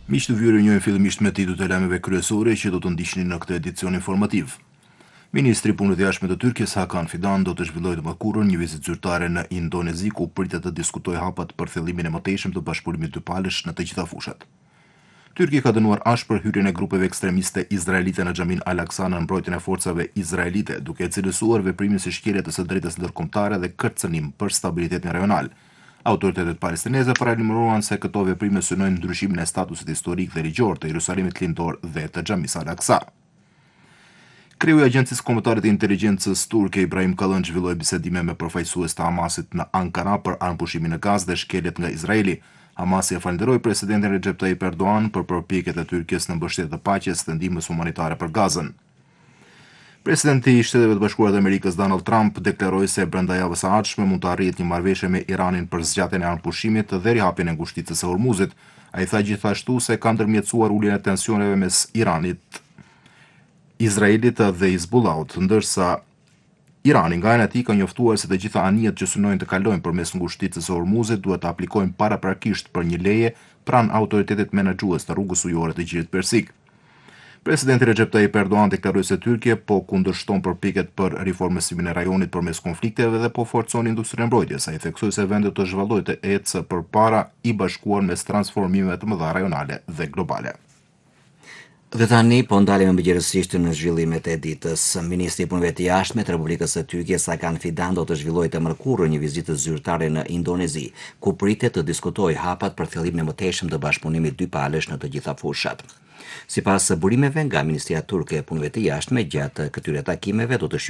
Miq të vjerë njojnë fillimisht me titujt e lajmeve kryesore që do të ndiqnin në këtë edicion informativ. Ministri i Punëve të Jashtme të Tyrkisë Hakan Fidan do të zhvillojë të mërkurën një vizitë zyrtare në Indonezi ku pritet të diskutojë hapat për fillimin e mëtejshëm të bashkëpunimit dypalësh në të gjitha fushat. Tyrkia ka dënuar ashpër hyrjen e grupeve ekstremiste izraelite në Xhamin al-Aqsa në mbrojtjen e forcave izraelite, duke e cilësuar veprimin si shkelje të së drejtës ndërkombëtare dhe kërcënim për stabilitetin rajonal. Autoritetet palestineze paralajmëruan se këto veprime synojnë ndryshimin e statusit historik dhe ligjor të Jerusalemit lindor dhe të Xhamis al-Aqsa. Kreu i Agjencisë Kombëtare të Inteligjencës turke Ibrahim Kalën zhvilloi bisedime me përfaqësues të Hamasit në Ankara për armëpushimin në Gazë dhe shkeljet nga Izraeli. Hamasi e falenderoi presidentin Recep Tayyip Erdogan për përpjekjet e Tyrkisë në mbështetje të paqes dhe ndihmës humanitare për Gazën. Presidenti i Shteteve të Bashkuara të Amerikës Donald Trump deklaroi se brenda javës së ardhshme mund të arrihet një marrëveshje me Iranin për zgjatjen e armëpushimit dhe rihapjen e ngushticës së Hormuzit. Ai tha gjithashtu se ka ndërmjetësuar uljen e tensioneve mes Iranit, Izraelit dhe Hizbullahut, ndërsa Irani nga ana e tij ka njoftuar se të gjitha anijet që synojnë të kalojnë përmes ngushticës së Hormuzit duhet të aplikojnë paraprakisht për një leje pranë autoritetit menaxhues të rrugës ujore të Gjirit Persik. Presidenti Recep Tayyip Erdogan deklaroi se Tyrkia po kundërshton përpjekjet për riformësimin e rajonit përmes konflikteve dhe po forcon industrinë e mbrojtjes. Ai theksoi se vendi do të zhvillojë të ecë përpara i bashkuar mes transformimeve të mëdha rajonale dhe globale. Dhe tani po ndalemi mëngjesisht në zhvillimet e ditës. Ministri i Punëve të Jashtme të Republikës së Tyrkisë Hakan Fidan do të zhvillojë të mërkurën një vizitë zyrtare në Indonezi, ku pritet të diskutojë hapat për fillimin e mëtejshëm të bashkëpunimit dypalësh në të gjitha fushat. Sipas burimeve nga Ministria Turke e Punëve të Jashtme, gjatë këtyre takimeve do të